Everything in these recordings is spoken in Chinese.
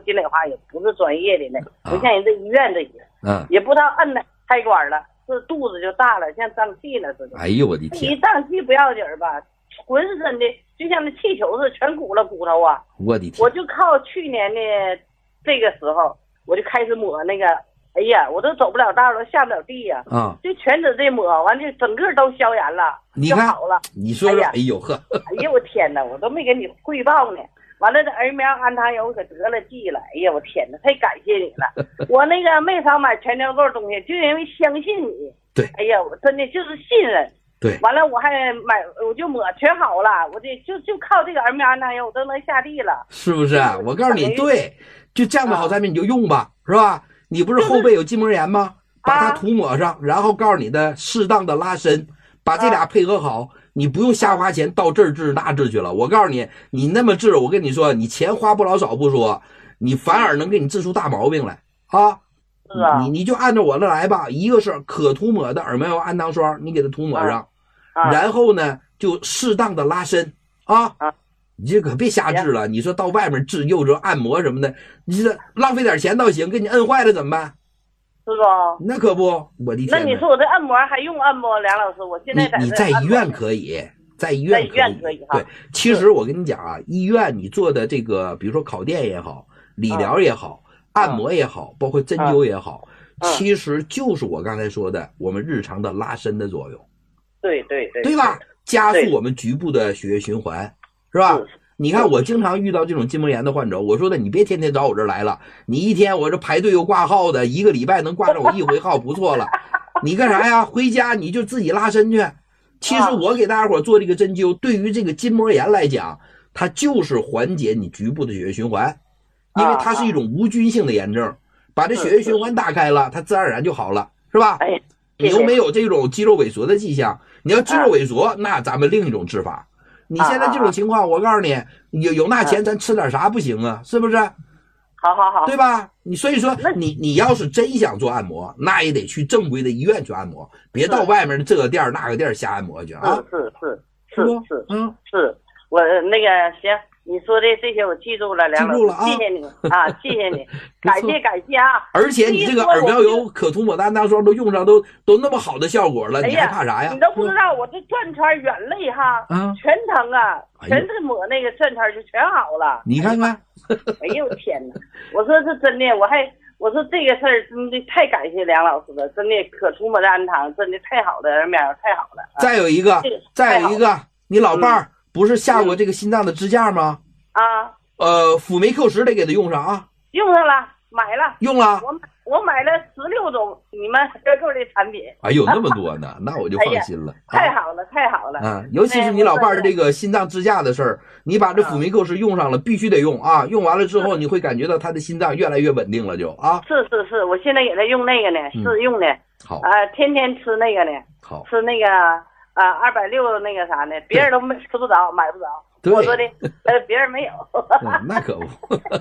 心里话也不是专业的呢，不像人这医院这些，也不知道摁哪开关了，这肚子就大了，像胀气了似的。 哎呦我的天！ 一胀气不要紧吧，浑身的就像那气球似的，全鼓了骨头啊！ 我的天！ 我就靠去年的这个时候，我就开始抹那个，哎呀，我都走不了道了，下不了地呀！就全指这抹，完就整个都消炎了，就好了。 你说说，哎呦呵！ 哎呀，我天哪，我都没给你汇报呢。完了，这儿苗安糖油可得了剂了。哎呀，我天哪，太感谢你了！我那个没少买全家座东西，就因为相信你。 对。 哎呀，我真的就是信任。 对。 完了，我还买，我就抹全好了。我这就靠这个儿苗安糖油，我都能下地了。 是不是？我告诉你，对，就这样的好产品你就用吧，是吧？你不是后背有筋膜炎吗？把它涂抹上，然后告诉你的适当的拉伸，把这俩配合好。你不用瞎花钱到这儿治那治去了，我告诉你，你那么治，我跟你说，你钱花不老少不说，你反而能给你治出大毛病来啊！ 是啊， 你就按照我的来吧，一个是可涂抹的耳苗油安糖霜，你给它涂抹上，然后呢就适当的拉伸啊，你这可别瞎治了。你说到外面治又是按摩什么的，你这浪费点钱倒行，给你摁坏了怎么办？ 是吧？ 那可不，我的天！ 那你说我这按摩还用按摩？梁老师，我现在你在医院可以，在医院可以。对，其实我跟你讲啊，医院你做的这个，比如说烤电也好，理疗也好，按摩也好，包括针灸也好，其实就是我刚才说的，我们日常的拉伸的作用。 对， 对吧？加速我们局部的血液循环，是吧？你看我经常遇到这种筋膜炎的患者，我说的你别天天找我这儿来了，你一天我这排队又挂号的，一个礼拜能挂着我一回号不错了。你干啥呀？回家你就自己拉伸去。其实我给大家伙做这个针灸，对于这个筋膜炎来讲，它就是缓解你局部的血液循环，因为它是一种无菌性的炎症，把这血液循环打开了，它自然而然就好了，是吧？你又没有这种肌肉萎缩的迹象，你要肌肉萎缩，那咱们另一种治法。你现在这种情况，我告诉你，有那钱咱吃点啥不行啊？是不是？ 好， 对吧？所以说你要是真想做按摩，那也得去正规的医院去按摩，别到外面的这个店那个店瞎按摩去啊！ 是，我那个行。你说的这些我记住了，梁老师，谢谢你啊，谢谢你，感谢啊！ 而且你这个耳苗油、可涂抹的安糖霜都用上，都那么好的效果了，你还怕啥呀？ 你都不知道我这转圈眼泪哈，全疼啊，全是抹那个转圈就全好了。 你看看， 哎呦天哪！我说这真的，我说这个事儿真的太感谢梁老师了，真的可涂抹的安糖真的太好了，耳苗太好了。 再有一个，你老伴儿。不是下过这个心脏的支架吗？辅酶 Q10得给它用上啊。 用上了，买了。 用了。 我买了16种你们合购的产品。 哎呦，那么多呢，那我就放心了。 太好了。 尤其是你老伴儿的这个心脏支架的事儿，你把这辅酶 Q10用上了，必须得用啊。用完了之后，你会感觉到他的心脏越来越稳定了，就啊。 是，我现在给他用那个呢，试用的。 好。 天天吃那个呢。 好。 吃那个。260那个啥呢？别人都吃不着，买不着。我说的，别人没有。 那可不。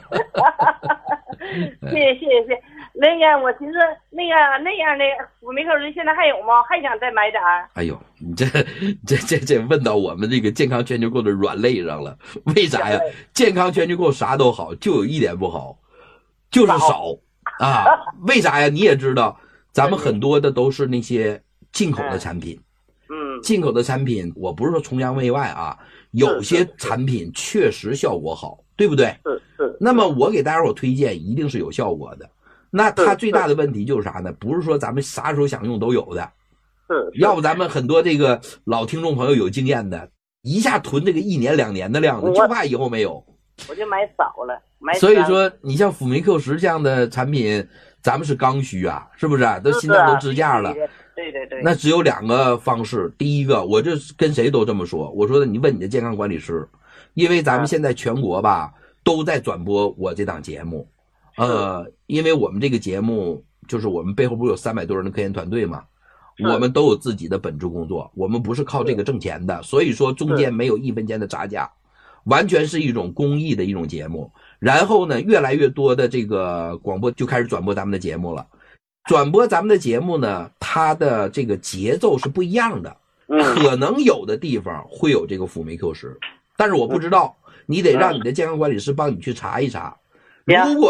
谢谢。那个，我寻思那样的辅酶 Q10现在还有吗？还想再买点儿？ 哎呦，你这问到我们这个健康全球购的软肋上了。为啥呀？健康全球购啥都好，就有一点不好，就是少啊。为啥呀？你也知道，咱们很多的都是那些进口的产品。进口的产品，我不是说崇洋媚外啊，有些产品确实效果好，对不对？ 是。 那么我给大家伙推荐，一定是有效果的。那它最大的问题就是啥呢？不是说咱们啥时候想用都有的。要不咱们很多这个老听众朋友有经验的，一下囤这个1年2年的量的，就怕以后没有。 我就买少了， 所以说，你像辅酶 Q10这样的产品，咱们是刚需啊，是不是？都心脏都支架了。 对。 那只有2个方式，第一个，我这跟谁都这么说，我说的你问你的健康管理师，因为咱们现在全国吧都在转播我这档节目，因为我们这个节目就是我们背后不是有300多人的科研团队嘛，我们都有自己的本职工作，我们不是靠这个挣钱的，所以说中间没有1分钱的差价，完全是一种公益的一种节目。然后呢，越来越多的这个广播就开始转播咱们的节目了。转播咱们的节目呢，它的这个节奏是不一样的，可能有的地方会有这个辅酶 Q10，但是我不知道，你得让你的健康管理师帮你去查一查。如果